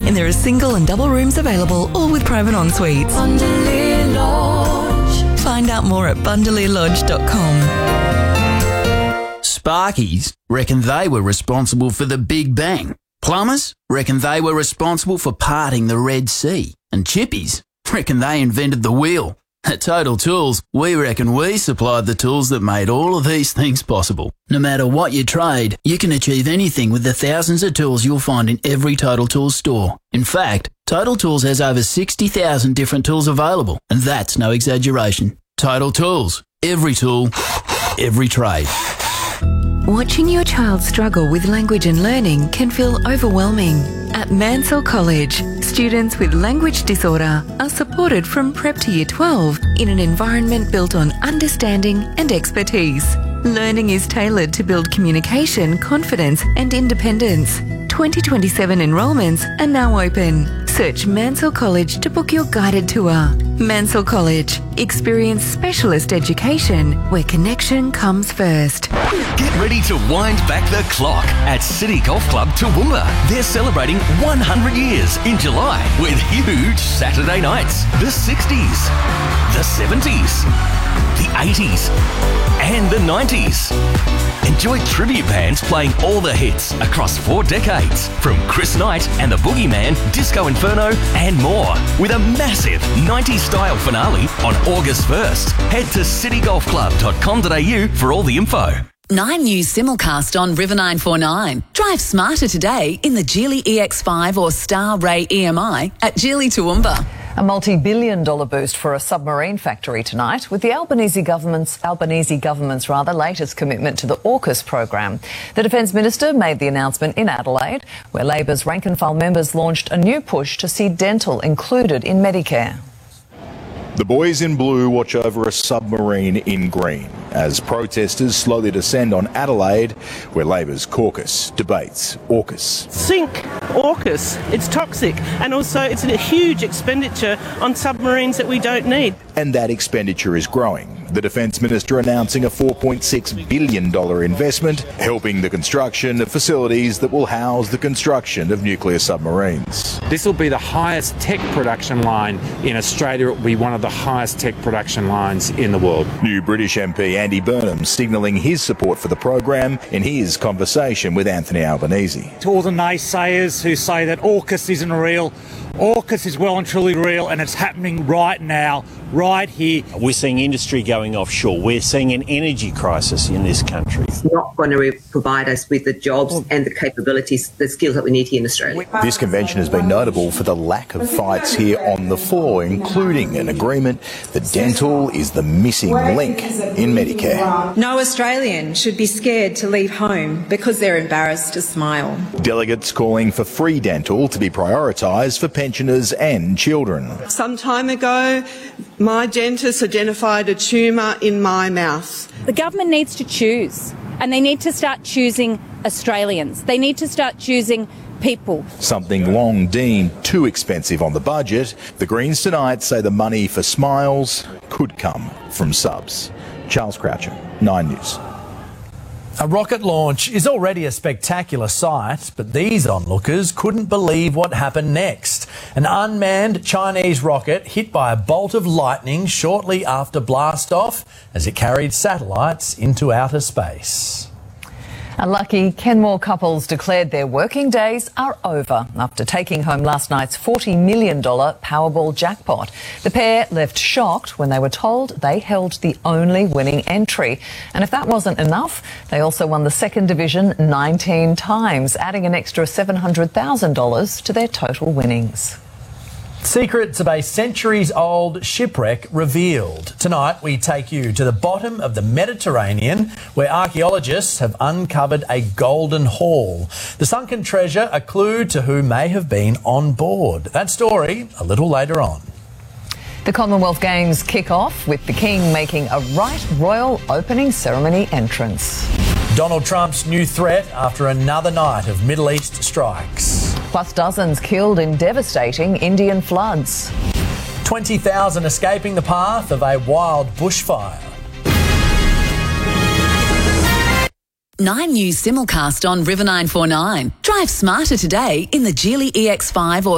and there are single and double rooms available, all with private en-suites. Bundalee Lodge. Find out more at bundaleelodge.com. Sparkies reckon they were responsible for the Big Bang. Plumbers reckon they were responsible for parting the Red Sea. And chippies reckon they invented the wheel. At Total Tools, we reckon we supplied the tools that made all of these things possible. No matter what your trade, you can achieve anything with the thousands of tools you'll find in every Total Tools store. In fact, Total Tools has over 60,000 different tools available, and that's no exaggeration. Total Tools. Every tool, every trade. Watching your child struggle with language and learning can feel overwhelming. At Mansell College, students with language disorder are supported from prep to year 12 in an environment built on understanding and expertise. Learning is tailored to build communication, confidence and independence. 2027 enrolments are now open. Search Mansell College to book your guided tour. Mansell College. Experience specialist education where connection comes first. Get ready to wind back the clock at City Golf Club Toowoomba. They're celebrating 100 years in July with huge Saturday nights. The 60s, the 70s, the 80s and the 90s. Enjoy tribute bands playing all the hits across 4 decades, from Chris Knight and the Boogeyman, Disco Inferno and more, with a massive 90s style finale on August 1st. Head to citygolfclub.com.au for all the info. 9 News simulcast on River 949. Drive smarter today in the Geely EX5 or Star Ray EMI at Geely Toowoomba. A multi-billion-dollar boost for a submarine factory tonight, with the Albanese government's latest commitment to the AUKUS program. The Defence Minister made the announcement in Adelaide, where Labor's rank-and-file members launched a new push to see dental included in Medicare. The boys in blue watch over a submarine in green as protesters slowly descend on Adelaide, where Labor's caucus debates AUKUS. Sink AUKUS. It's toxic, and also it's a huge expenditure on submarines that we don't need. And that expenditure is growing. The Defence Minister announcing a $4.6 billion investment, helping the construction of facilities that will house the construction of nuclear submarines. This will be the highest tech production line in Australia. It will be one of the highest tech production lines in the world. New British MP Andy Burnham signalling his support for the program in his conversation with Anthony Albanese. To all the naysayers who say that AUKUS isn't real, AUKUS is well and truly real, and it's happening right now, right here. We're seeing industry going offshore. We're seeing an energy crisis in this country. It's not going to provide us with the jobs and the capabilities, the skills that we need here in Australia. This convention has been notable for the lack of fights here on the floor, including an agreement that dental is the missing link in Medicare. No Australian should be scared to leave home because they're embarrassed to smile. Delegates calling for free dental to be prioritised for pensioners and children. Some time ago, my dentist identified a tumour in my mouth. The government needs to choose, and they need to start choosing Australians. They need to start choosing people. Something long deemed too expensive on the budget. The Greens tonight say the money for smiles could come from subs. Charles Croucher, 9 News. A rocket launch is already a spectacular sight, but these onlookers couldn't believe what happened next. An unmanned Chinese rocket hit by a bolt of lightning shortly after blast-off as it carried satellites into outer space. Lucky Kenmore couples declared their working days are over after taking home last night's $40 million Powerball jackpot. The pair left shocked when they were told they held the only winning entry. And if that wasn't enough, they also won the second division 19 times, adding an extra $700,000 to their total winnings. Secrets of a centuries-old shipwreck revealed. Tonight we take you to the bottom of the Mediterranean, where archaeologists have uncovered a golden haul. The sunken treasure, a clue to who may have been on board. That story a little later on. The Commonwealth Games kick off with the King making a right royal opening ceremony entrance. Donald Trump's new threat after another night of Middle East strikes. Plus dozens killed in devastating Indian floods. 20,000 escaping the path of a wild bushfire. 9 News simulcast on River 949. Drive smarter today in the Geely EX5 or